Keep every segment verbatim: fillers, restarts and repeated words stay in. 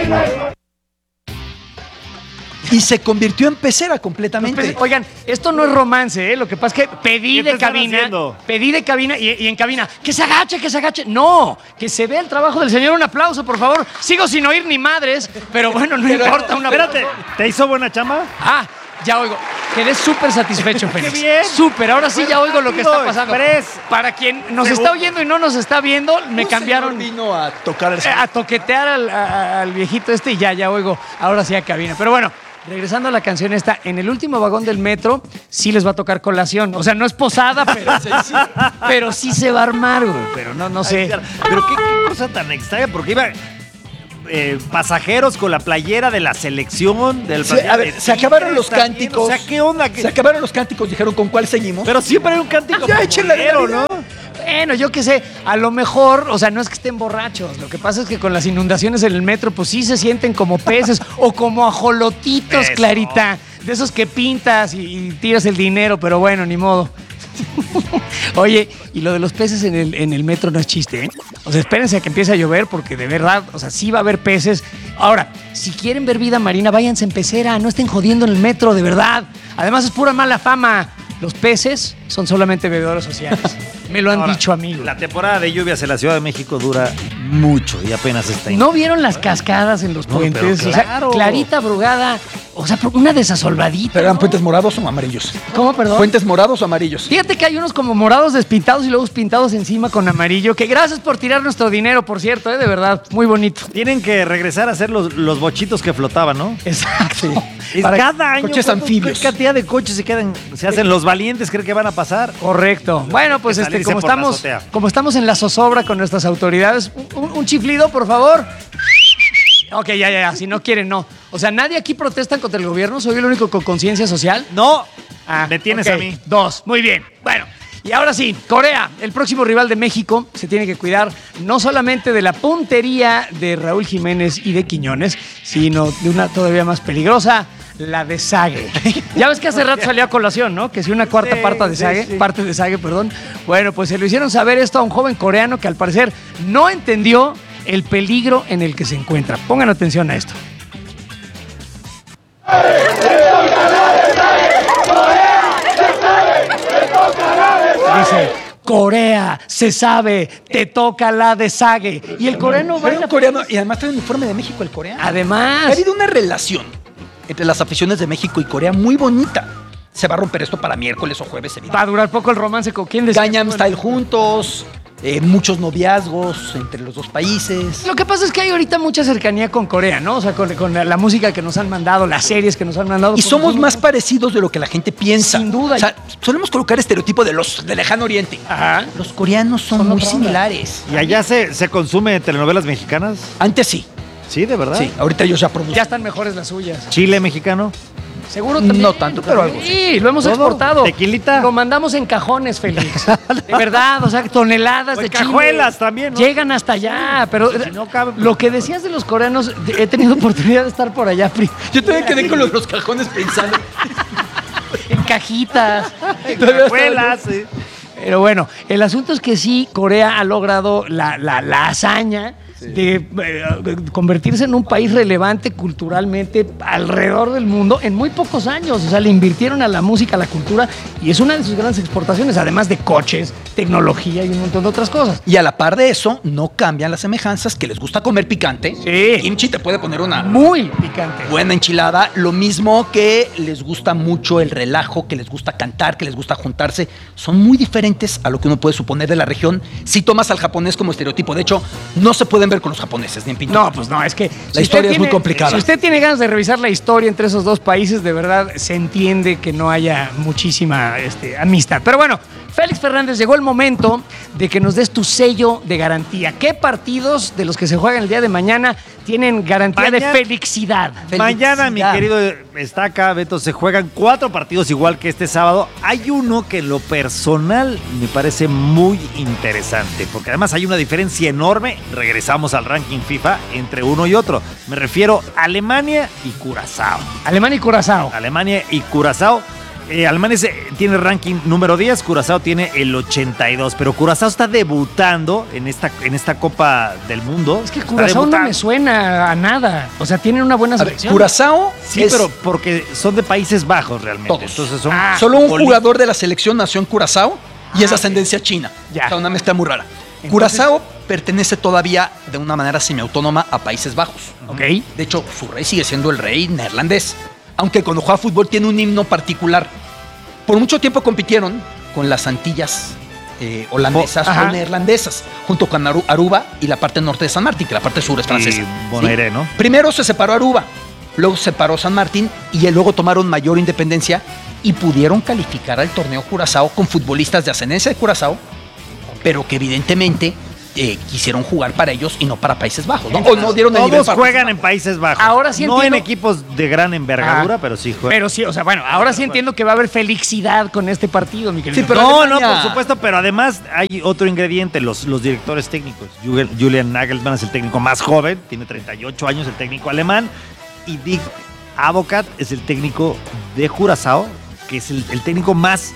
Y se convirtió en pecera completamente. Oigan, esto no es romance, ¿eh? Lo que pasa es que pedí de cabina, haciendo? pedí de cabina y, y en cabina, que se agache, que se agache. No, que se vea el trabajo del señor. Un aplauso, por favor. Sigo sin oír ni madres, pero bueno, no pero, importa. Una... Espérate, ¿te hizo buena chamba? Ah, ya oigo. Quedé súper satisfecho, Félix. ¡Qué bien! Súper, ahora sí ya oigo lo que está pasando. Express. Para quien nos está oyendo y no nos está viendo, me Un cambiaron. Vino a tocar el... A toquetear al, a, al viejito este y ya, ya oigo. Ahora sí a cabina. Pero bueno. Regresando a la canción esta, en el último vagón del metro sí les va a tocar colación. O sea, no es posada, pero sí, sí, pero sí se va a armar, güey. Pero no, no sé. Ay, pero qué, qué cosa tan extraña, porque iba eh, pasajeros con la playera de la selección. Del sí, a ver, se acabaron los cánticos. O sea, ¿qué onda? Se acabaron los cánticos, dijeron, ¿con cuál seguimos? Pero siempre hay un cántico. Ya échenle, ¿no? Bueno, yo qué sé, a lo mejor, o sea, no es que estén borrachos. Lo que pasa es que con las inundaciones en el metro, pues sí se sienten como peces o como ajolotitos, Eso. Clarita. De esos que pintas y, y tiras el dinero, pero bueno, ni modo. Oye, y lo de los peces en el, en el metro no es chiste, ¿eh? O sea, espérense a que empiece a llover porque de verdad, o sea, sí va a haber peces. Ahora, si quieren ver vida marina, váyanse en pecera, no estén jodiendo en el metro, de verdad. Además es pura mala fama. Los peces son solamente bebedores sociales. Me lo han Ahora, dicho amigos. La temporada de lluvias en la Ciudad de México dura mucho y apenas está ¿No vieron las cascadas en los no, puentes? Claro. O sea, Clarita Brugada, o sea, una desasolvadita. ¿Pero eran ¿no? puentes morados o amarillos? ¿Cómo, perdón? ¿Puentes morados o amarillos? Fíjate que hay unos como morados despintados y luego pintados encima con amarillo. Que gracias por tirar nuestro dinero, por cierto, ¿eh? De verdad, muy bonito. Tienen que regresar a hacer los, los bochitos que flotaban, ¿no? Exacto. Sí. Cada año. Coches anfibios. ¿Qué cantidad de coches se quedan? Se hacen los valientes, ¿creen que van a pasar? Correcto. Bueno, pues este, como estamos, como estamos en la zozobra con nuestras autoridades, un, un chiflido, por favor. Ok, ya, ya, ya. Si no quieren, no. O sea, ¿nadie aquí protesta contra el gobierno? ¿Soy el único con conciencia social? No. Ah, me tienes okay. a mí. Dos. Muy bien. Bueno. Y ahora sí, Corea, el próximo rival de México, se tiene que cuidar no solamente de la puntería de Raúl Jiménez y de Quiñones, sino de una todavía más peligrosa, la de Sague. Ya ves que hace rato salió a colación, ¿no? Que si una cuarta sí, parte de Sague, sí, sí. parte de Sague, perdón. Bueno, pues se lo hicieron saber esto a un joven coreano que al parecer no entendió el peligro en el que se encuentra. Pongan atención a esto. Dice, Corea, se sabe, te toca la de Sague. Y el coreano va. Un coreano, y además trae el uniforme de México el coreano. Además. Ha habido una relación entre las aficiones de México y Corea muy bonita. Se va a romper esto para miércoles o jueves. Va a durar poco el romance con quién. Gangnam Style juntos. Eh, muchos noviazgos entre los dos países. Lo que pasa es que hay ahorita mucha cercanía con Corea, ¿no? O sea, con, con la música que nos han mandado, las series que nos han mandado. Y somos más mundo. parecidos de lo que la gente piensa. Sin duda. O sea, solemos colocar estereotipo de los del lejano oriente. Ajá. Los coreanos son, son muy similares. ¿Y allá se, se consume telenovelas mexicanas? Antes sí. ¿Sí, de verdad? Sí, ahorita ellos ya producen. Ya están mejores las suyas. ¿Chile mexicano? Seguro también. No tanto, pero algo. Sí, lo hemos ¿Todo? exportado. ¿Tequilita? Lo mandamos en cajones, Félix. De verdad, o sea, toneladas o de cajuelas chile. también, ¿no? Llegan hasta allá, pero si no cabe... lo que decías de los coreanos, he tenido oportunidad de estar por allá. Yo todavía quedé con los, los cajones pensando. En cajitas. En cajuelas, sí. Pero bueno, el asunto es que sí, Corea ha logrado la, la, la hazaña sí. de eh, convertirse en un país relevante culturalmente alrededor del mundo en muy pocos años. O sea, le invirtieron a la música, a la cultura, y es una de sus grandes exportaciones, además de coches, tecnología y un montón de otras cosas. Y a la par de eso, no cambian las semejanzas, que les gusta comer picante. Sí. Kimchi te puede poner una muy picante, buena enchilada. Lo mismo que les gusta mucho el relajo, que les gusta cantar, que les gusta juntarse. Son muy diferentes a lo que uno puede suponer de la región si tomas al japonés como estereotipo. De hecho, no se pueden ver con los japoneses ni en pintura. No, pues no, es que la si historia es tiene, muy complicada. Si usted tiene ganas de revisar la historia entre esos dos países, de verdad se entiende que no haya muchísima este, amistad. Pero bueno, Félix Fernández, llegó el momento de que nos des tu sello de garantía. ¿Qué partidos de los que se juegan el día de mañana tienen garantía mañana, de felicidad? Mañana, mi querido Estaca, Beto, se juegan cuatro partidos igual que este sábado. Hay uno que en lo personal me parece muy interesante, porque además hay una diferencia enorme, regresamos al ranking FIFA, entre uno y otro. Me refiero a Alemania y Curazao. Alemania y Curazao. Alemania y Curazao. Eh, Alemania es, tiene ranking número diez, Curazao tiene el ochenta y dos, pero Curazao está debutando en esta, en esta Copa del Mundo. Es que Curazao no me suena a nada. O sea, tienen una buena A ver, selección. Curazao Sí, es pero porque son de Países Bajos realmente. Todos. Entonces son Ah, solo un poli- jugador de la selección nació en Curazao y es Ah, ascendencia china. Ya. O sea, una mezcla muy rara. Entonces- Curazao pertenece todavía de una manera semiautónoma a Países Bajos. Ok. De hecho, su rey sigue siendo el rey neerlandés, aunque cuando juega fútbol tiene un himno particular. Por mucho tiempo compitieron con las Antillas eh, holandesas Ajá. o neerlandesas, junto con Aru- Aruba y la parte norte de San Martín, que la parte sur es francesa. y Bonaire, ¿Sí? ¿no? Primero se separó Aruba, luego se separó San Martín y luego tomaron mayor independencia y pudieron calificar al torneo Curazao con futbolistas de ascendencia de Curazao, pero que evidentemente eh, quisieron jugar para ellos y no para Países Bajos, ¿no? O no dieron el nivel Todos para juegan Países en Países Bajos. Ahora sí No en entiendo- equipos de gran envergadura, Ah, pero sí juegan. Pero sí, o sea, bueno, ahora sí entiendo que va a haber felicidad con este partido, mi querido. Sí, pero no, Alemania- no, por supuesto, pero además hay otro ingrediente, los, los directores técnicos. Jugel- Julian Nagelsmann es el técnico más joven, tiene treinta y ocho años, el técnico alemán, y Dick Advocat es el técnico de Curazao, que es el, el técnico más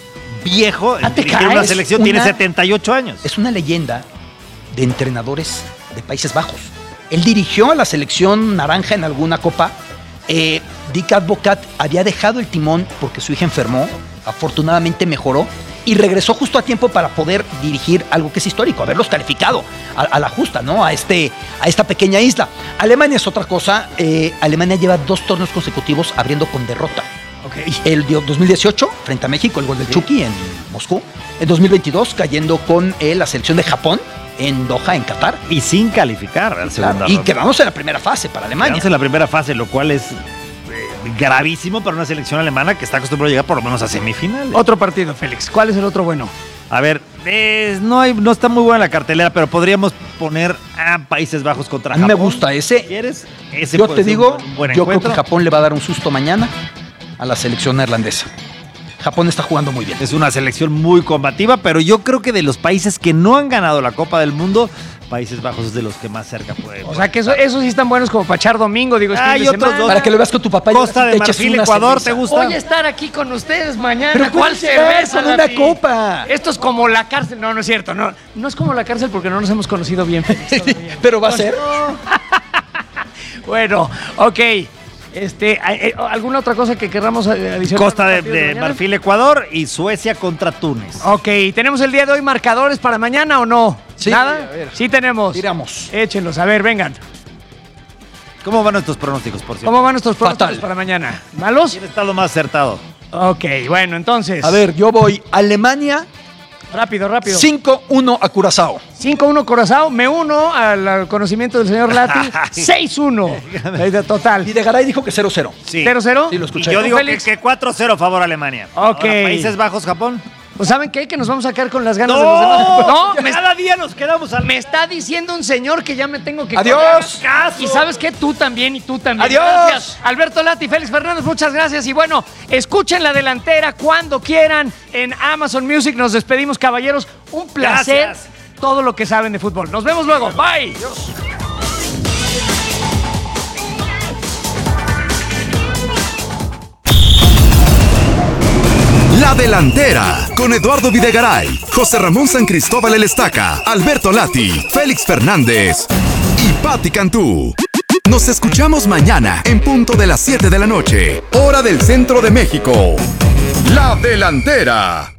viejo en Ah, ¿te dirigir una caes? selección, Una- tiene setenta y ocho años. Es una leyenda de entrenadores de Países Bajos. Él dirigió a la selección naranja en alguna copa. Eh, Dick Advocat había dejado el timón porque su hija enfermó. Afortunadamente mejoró y regresó justo a tiempo para poder dirigir algo que es histórico, haberlos calificado a, a la justa, ¿no? A, este, a esta pequeña isla. Alemania es otra cosa. Eh, Alemania lleva dos torneos consecutivos abriendo con derrota. Ok. El de dos mil dieciocho, frente a México, el gol del Chucky en Moscú. En dos mil veintidós, cayendo con eh, la selección de Japón en Doha, en Qatar. Y sin calificar al segundo Y quedamos en la primera fase para Alemania. Quedamos en la primera fase, lo cual es eh, gravísimo para una selección alemana que está acostumbrada a llegar por lo menos a semifinales. Otro partido, Félix. ¿Cuál es el otro bueno? A ver, eh, no, hay, no está muy buena la cartelera, pero podríamos poner a Países Bajos contra A mí Japón. me gusta ese. ¿Quieres? Ese Yo puede te ser digo, un buen, buen yo creo encuentro. que Japón le va a dar un susto mañana a la selección neerlandesa. Japón está jugando muy bien. Es una selección muy combativa, pero yo creo que de los países que no han ganado la Copa del Mundo, Países Bajos es de los que más cerca puede. O sea, que eso- esos sí están buenos como para echar domingo, digo, es fin Hay de otros semana. dos. Para que lo veas con tu papá y Costa de te eches Marfil, una Ecuador, cerveza. ¿te gusta? Voy a estar aquí con ustedes mañana. Pero ¿Cuál puedes llegar cerveza? con una Lapi? copa. Esto es como la cárcel. No, no es cierto. No, no es como la cárcel porque no nos hemos conocido bien, Félix, todavía. Pero va a ser. Bueno, ok. Este, eh, ¿alguna otra cosa que querramos eh, adicionar? Costa al de, partido de mañana? Marfil, Ecuador y Suecia contra Túnez. Ok, ¿tenemos el día de hoy marcadores para mañana o no? Sí, ¿Nada? a ver. Sí tenemos. Tiramos. Échenlos, a ver, vengan. ¿Cómo van nuestros pronósticos, por cierto? ¿Cómo van nuestros pronósticos Fatal. para mañana? ¿Malos? ¿Quién está lo más acertado? Ok, bueno, entonces. A ver, yo voy Alemania Rápido, rápido. cinco uno a Curazao. cinco uno Corazao, me uno al, al conocimiento del señor Lati. seis uno. Total. Y de Garay dijo que cero cero. Sí. ¿cero cero? Sí, lo Y escuché. yo ¿Tú, digo que, Félix? que cuatro cero favor a Alemania. Ok. Ahora, Países Bajos, Japón. Pues ¿saben qué? Que nos vamos a quedar con las ganas de los demás. No, me, cada día nos quedamos al... me está diciendo un señor que ya me tengo que Adiós. correr. Y ¿sabes qué? Tú también y tú también. Adiós. Gracias. Alberto Lati, Félix Fernández, muchas gracias. Y bueno, escuchen La Delantera cuando quieran en Amazon Music. Nos despedimos, caballeros. Un placer Gracias. todo lo que saben de fútbol. Nos vemos luego. Bye. La Delantera, con Eduardo Videgaray, José Ramón San Cristóbal El Estaca, Alberto Lati, Félix Fernández y Patti Cantú. Nos escuchamos mañana en punto de las siete de la noche, hora del centro de México. La Delantera.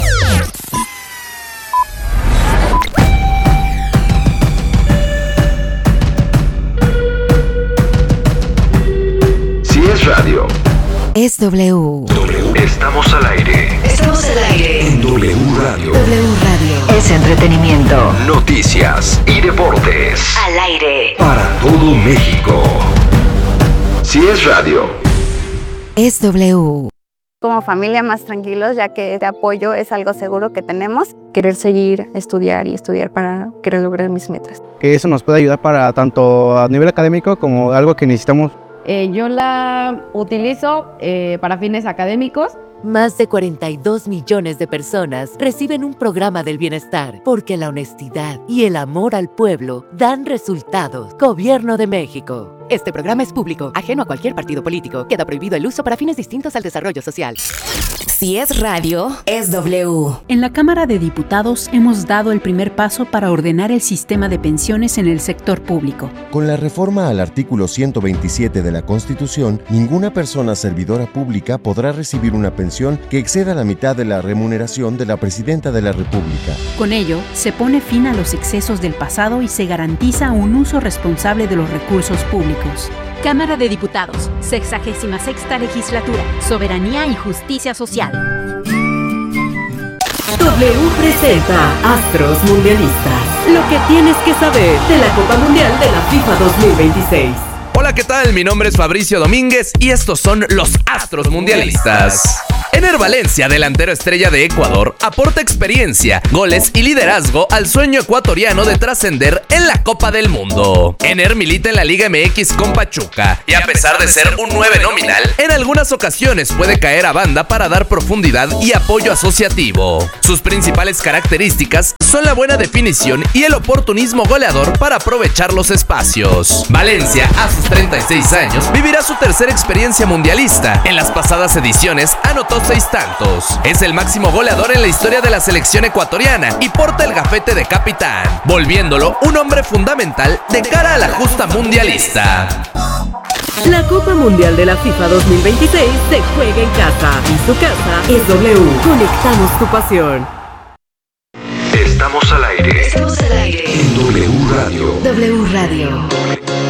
Si es radio, Es W. estamos al aire. Estamos al aire. En W Radio. W Radio. Es entretenimiento. Noticias y deportes. Al aire. Para todo México. Si es radio. Es W. Como familia más tranquilos, ya que este apoyo es algo seguro que tenemos. Querer seguir, estudiar y estudiar para querer lograr mis metas. Que eso nos puede ayudar para tanto a nivel académico como algo que necesitamos. Eh, yo la utilizo eh, para fines académicos. Más de cuarenta y dos millones de personas reciben un programa del bienestar porque la honestidad y el amor al pueblo dan resultados. Gobierno de México. Este programa es público, ajeno a cualquier partido político. Queda prohibido el uso para fines distintos al desarrollo social. Si es radio, es W. En la Cámara de Diputados hemos dado el primer paso para ordenar el sistema de pensiones en el sector público. Con la reforma al artículo ciento veintisiete de la Constitución, ninguna persona servidora pública podrá recibir una pensión que exceda la mitad de la remuneración de la Presidenta de la República. Con ello, se pone fin a los excesos del pasado y se garantiza un uso responsable de los recursos públicos. Cámara de Diputados, sexagésima sexta legislatura, soberanía y justicia social. W presenta Astros Mundialistas. Lo que tienes que saber de la Copa Mundial de la FIFA dos mil veintiséis. Hola, ¿qué tal? Mi nombre es Fabricio Domínguez y estos son los Astros Mundialistas. Ener Valencia, delantero estrella de Ecuador, aporta experiencia, goles y liderazgo al sueño ecuatoriano de trascender en la Copa del Mundo. Ener milita en la Liga M X con Pachuca y a pesar de ser un nueve nominal, en algunas ocasiones puede caer a banda para dar profundidad y apoyo asociativo. Sus principales características son la buena definición y el oportunismo goleador para aprovechar los espacios. Valencia, a sus treinta y seis años, vivirá su tercera experiencia mundialista. En las pasadas ediciones anotó seis tantos. Es el máximo goleador en la historia de la selección ecuatoriana y porta el gafete de capitán, volviéndolo un hombre fundamental de cara a la justa mundialista. La Copa Mundial de la FIFA dos mil veintiséis se juega en casa y su casa es W. Conectamos tu pasión. Estamos al aire. Estamos al aire. En W Radio. W Radio.